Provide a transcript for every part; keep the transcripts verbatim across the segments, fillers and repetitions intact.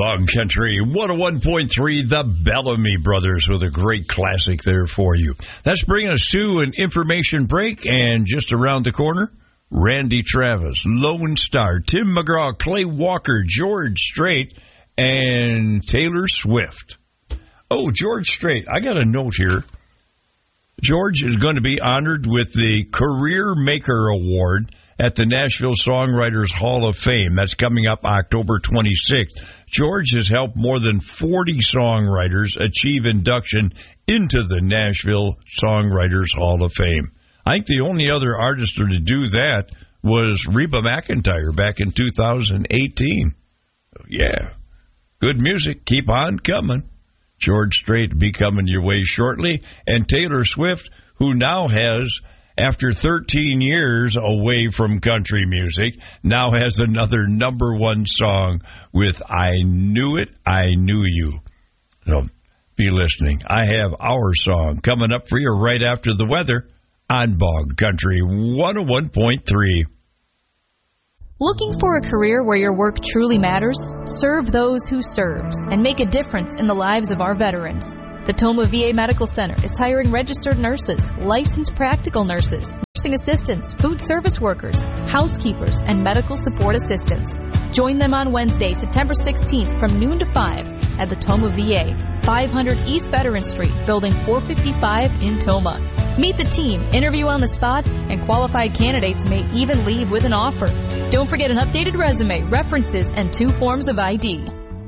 Bog Country one oh one point three, the Bellamy Brothers with a great classic there for you. That's bringing us to an information break, and just around the corner, Randy Travis, Lone Star, Tim McGraw, Clay Walker, George Strait, and Taylor Swift. Oh, George Strait, I got a note here. George is going to be honored with the Career Maker Award at the Nashville Songwriters Hall of Fame. That's coming up October twenty-sixth. George has helped more than forty songwriters achieve induction into the Nashville Songwriters Hall of Fame. I think the only other artist to do that was Reba McEntire back in two thousand eighteen. Yeah, good music. Keep on coming. George Strait will be coming your way shortly. And Taylor Swift, who now has, after thirteen years away from country music, now has another number one song with I Knew It, I Knew You. So be listening. I have our song coming up for you right after the weather on Bog Country one oh one point three. Looking for a career where your work truly matters? Serve those who served and make a difference in the lives of our veterans. The Toma V A Medical Center is hiring registered nurses, licensed practical nurses, nursing assistants, food service workers, housekeepers, and medical support assistants. Join them on Wednesday, September sixteenth from noon to five at the Toma V A, five hundred East Veteran Street, Building four fifty-five in Toma. Meet the team, interview on the spot, and qualified candidates may even leave with an offer. Don't forget an updated resume, references, and two forms of I D.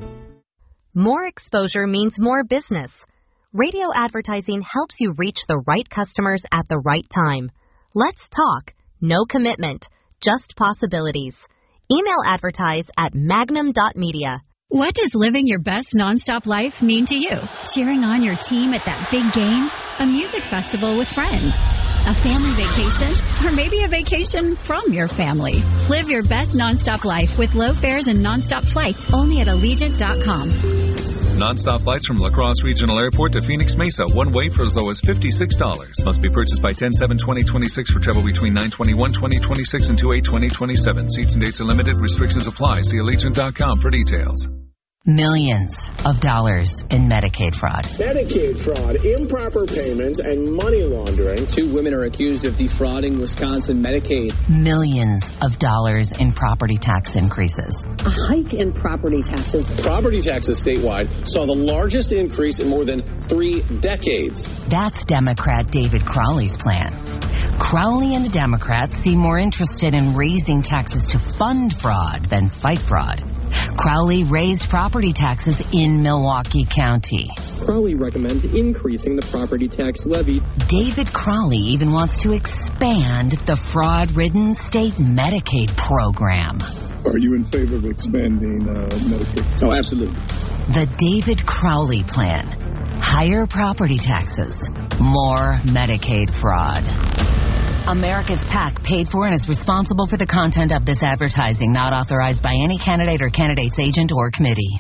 More exposure means more business. Radio advertising helps you reach the right customers at the right time. Let's talk. No commitment. Just possibilities. Email advertise at magnum dot media. What does living your best nonstop life mean to you? Cheering on your team at that big game? A music festival with friends? A family vacation? Or maybe a vacation from your family? Live your best nonstop life with low fares and nonstop flights only at allegiant dot com. Nonstop flights from La Crosse Regional Airport to Phoenix Mesa, one way for as low as fifty-six dollars. Must be purchased by ten seven twenty twenty-six for travel between nine twenty-one twenty twenty-six and two eight twenty twenty-seven. Seats and dates are limited. Restrictions apply. See allegiant dot com for details. Millions of dollars in Medicaid fraud. Medicaid fraud, improper payments, and money laundering. Two women are accused of defrauding Wisconsin Medicaid. Millions of dollars in property tax increases. A hike in property taxes. Property taxes statewide saw the largest increase in more than three decades. That's Democrat David Crowley's plan. Crowley and the Democrats seem more interested in raising taxes to fund fraud than fight fraud. Crowley raised property taxes in Milwaukee County. Crowley recommends increasing the property tax levy. David Crowley even wants to expand the fraud-ridden state Medicaid program. Are you in favor of expanding uh, Medicaid? Oh, absolutely. The David Crowley plan. Higher property taxes. More Medicaid fraud. America's PAC paid for and is responsible for the content of this advertising, not authorized by any candidate or candidate's agent or committee.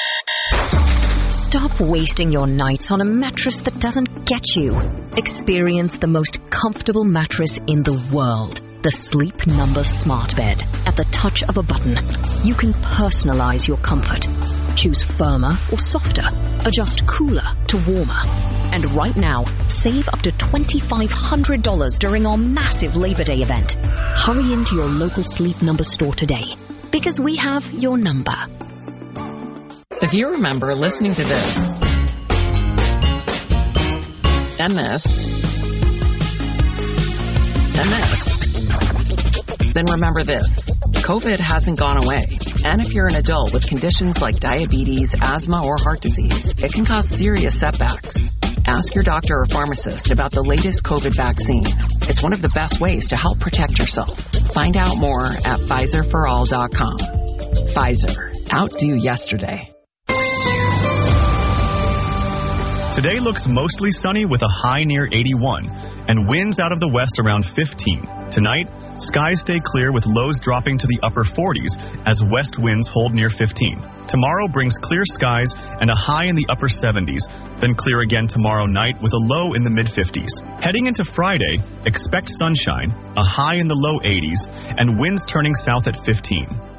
Stop wasting your nights on a mattress that doesn't get you. Experience the most comfortable mattress in the world. The Sleep Number Smart Bed. At the touch of a button, you can personalize your comfort. Choose firmer or softer. Adjust cooler to warmer. And right now, save up to two thousand five hundred dollars during our massive Labor Day event. Hurry into your local Sleep Number store today, because we have your number. If you remember listening to this, and this, and this, then remember this. COVID hasn't gone away. And if you're an adult with conditions like diabetes, asthma, or heart disease, it can cause serious setbacks. Ask your doctor or pharmacist about the latest COVID vaccine. It's one of the best ways to help protect yourself. Find out more at Pfizer for all dot com. Pfizer. Outdo yesterday. Today looks mostly sunny with a high near eighty-one and winds out of the west around fifteen. Tonight, skies stay clear with lows dropping to the upper forties as west winds hold near fifteen. Tomorrow brings clear skies and a high in the upper seventies, then clear again tomorrow night with a low in the mid-fifties. Heading into Friday, expect sunshine, a high in the low eighties, and winds turning south at fifteen.